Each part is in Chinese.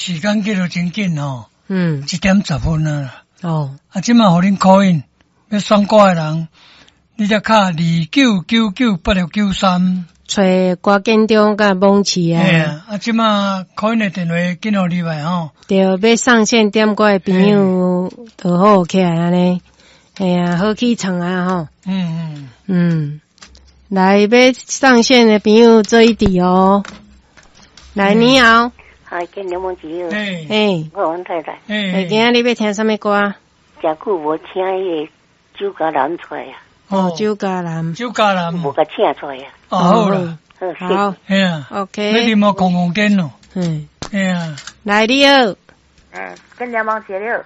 时间过得真紧吼。1点10分啊。 哦。 即马互恁 call in， 要选歌的人，你才敲29998693。 找郭建中甲蒙奇啊。 即马 call in 的电话紧互你来吼。 对，要上线点歌的朋友就好起来安尼。好起床啊吼。来要上线的朋友做一题哦。来，你好。 建中蒙奇。我王太太。 今仔日要听什么歌？ 真久无请迄个酒家男出来啊。 酒家男。 无甲请出来啊。 好啦。 好。OK。 你啉无空间咯。 来，你好。 建中蒙奇了。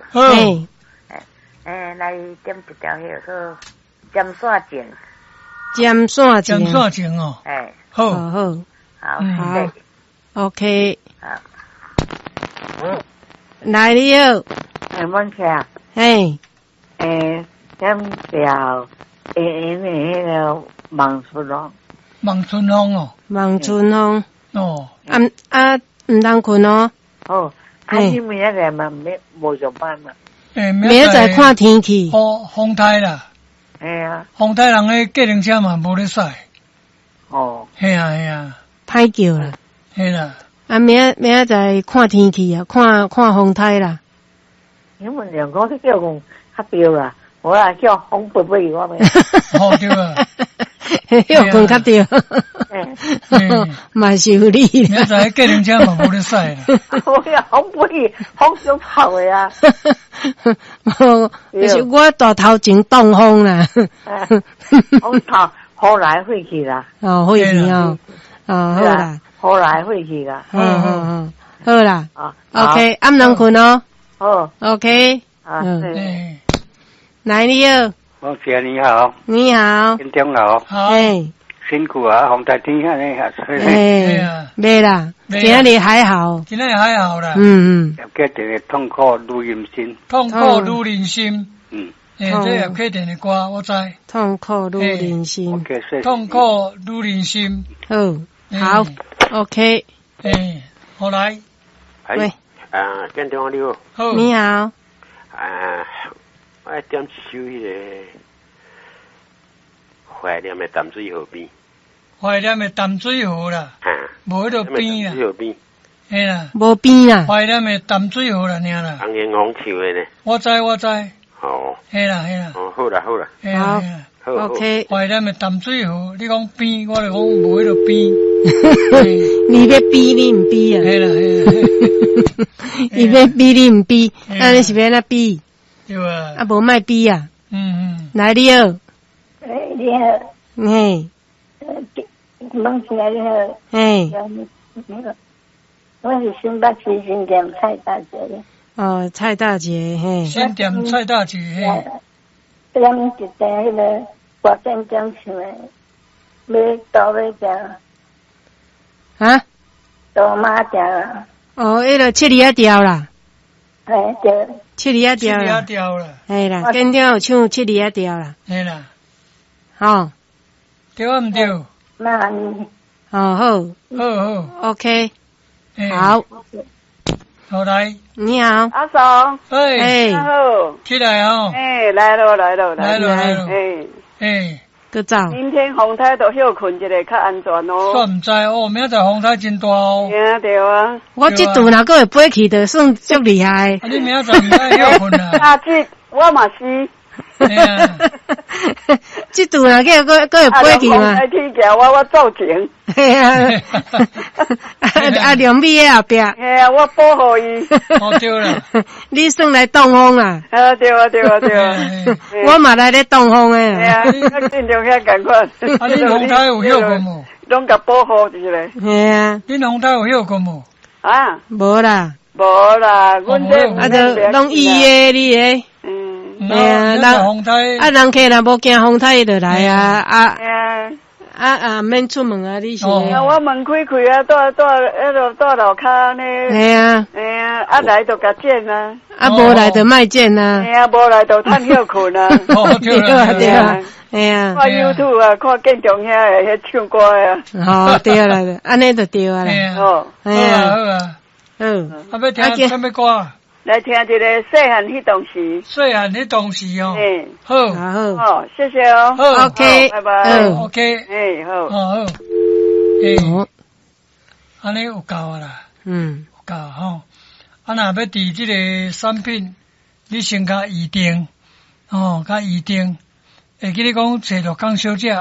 来点一条迄个尖线情。 尖线情哦。 好。OK。来，你好。 蒙奇啊。点条的迄个望春风。 望春风哦。 望春风。 哦。 唔通困哦。 你明仔载嘛无上班嘛？ 明仔载看天气。 风台啦。风台人个计程车嘛无咧驶。系啊。 歹叫啦。 系啦。 明仔载看天气啊，看风台啦。 你们两个叫讲较对啦，我啊叫风贝贝我咪。 对啊。 又困较对。嘛是有理啦。 明仔计程车嘛无咧驶啦。 我呀风贝风上跑的啊。 就是我大头前挡风啦。 风头风来飞去啦。 飞去哦。好啦。 风来飞去啦。 好啦。OK， 暗能困哦。OK。来，你好。 王姐你好。 你好。 建中好。辛苦啊，风台天安尼没啦，今日还好。 今日还好啦。 决定的痛苦如人心。 痛苦如人心。这也确定的歌，我知。 痛苦如人心。 痛苦如人心。 好 ，OK。 好来。 喂。 建中你好。 你好。 我点一首迄个怀念的淡水河边。 怀念的淡水河啦。无迄个边啦。 淡水河边。 嘿啦。 无边啦。 怀念的淡水河啦，尔啦。 红颜红唱的呢。 我知。嘿啦。 好啦。 好 ，OK。 怀念的淡水河，你讲边，我就讲无迄个边。 你要比你唔比啊？ 嘿啦。 你要比你唔比，那你是要哪比？ 对啊。 无卖比啊。来，你好。 你好。蒙起来你好。我是新北市新店蔡大姐的。 蔡大姐， 新店蔡大姐， 咱们一带迄个郭建中唱的，要倒要食。倒马食啦。 迄个7里调啦。 对。 7里调啦。嘿啦，建中有唱7里调啦。 嘿啦。对啊，唔对？ 那你。 好。OK。好。 好来。 你好。 阿嫂。 你好。 起来哦。 来了。 搁走。 明天风台都休困一下，较安全哦。 算唔知哦，明仔载风台真大哦。 对啊。 我这阵若搁会飞起，就算足厉害。 你明仔载唔知休困啊？ 我嘛是。 这阵若搁会飞起嘛？ 天桥我做停。 梁美在后壁。 我保护伊。 对啦。 你算来挡风啦。 对啊。 我嘛来咧挡风诶。 我尽量遐赶快。 恁风台有休困无？ 拢甲保护起来。 恁风台有休困无？ 无啦。 阮这就拢伊诶，你诶。人客若无惊风台就来免出门啊！你是？ 我门开啊，住楼骹呢。来就甲剪啊。 无来就卖剪啊。 无来就趁休困啊。 对啊。 看 YouTube 啊，看建中遐诶迄唱歌啊。 对啦，安尼就对啊啦。 好啊。 啊，要听什么歌？ 来听一个细汉迄当时。 细汉迄当时哦。 好， 好， 谢谢哦。 好 ，OK， 拜拜。 OK， 好。 好。安尼有够啊啦。有够吼。啊，若要伫即个产品，你先甲预定，甲预定。会记你讲找着江小姐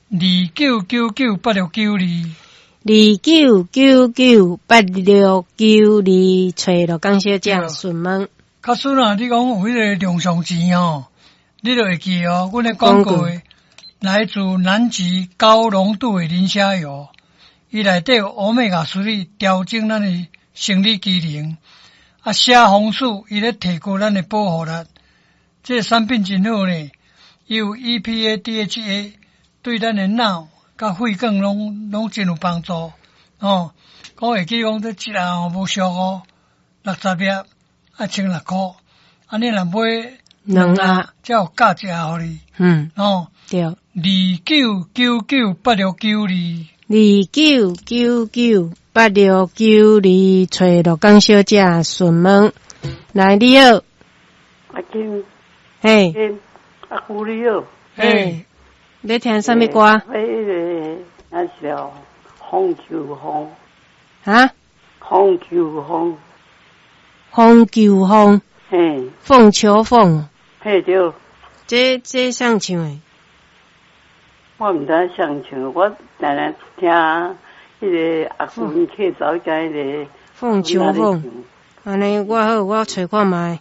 29998692，29998692，找着江小姐询问。 假使若你讲有迄个量上钱吼，你就会记哦。阮的广告的来自南极高浓度的磷虾油，伊内底有欧米伽3调整咱的生理机能，啊，虾红素伊咧提高咱的保护力。这个产品真好呢。有 EPA、DHA， 对咱的脑甲肺管拢真有帮助。讲会记讲这一盒无俗哦，60粒啊，16块。安尼若买 2盒， 才有价值互你。 对。29998692，29998692，找着江小姐询问。来，你好。 阿金。 嘿。 阿姑你好。 你听什么歌？ 那是风球风。 啊？ 风球风。 风球风。凤球凤。 嘿对。 这谁唱的？ 我唔知谁唱，我常常听迄个阿姑客早甲迄个凤球凤。安尼我好，我找看卖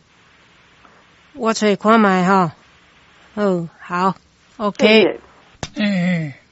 吼。好 ，OK。